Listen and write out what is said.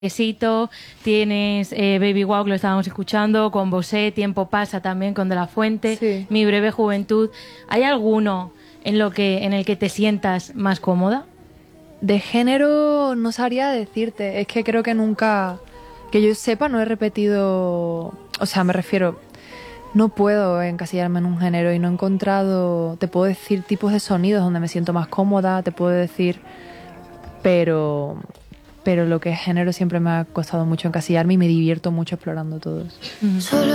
Quesito, tienes Baby Walk, lo estábamos escuchando, con Bosé, Tiempo pasa también con De La Fuente, Sí. Mi breve juventud. ¿Hay alguno en el que te sientas más cómoda? De género no sabría decirte. Es que creo que nunca, que yo sepa, no he repetido. O sea, me refiero, no puedo encasillarme en un género y no he encontrado. Te puedo decir tipos de sonidos donde me siento más cómoda, te puedo decir, pero. Pero lo que es género siempre me ha costado mucho encasillarme y me divierto mucho explorando todos. Ujú.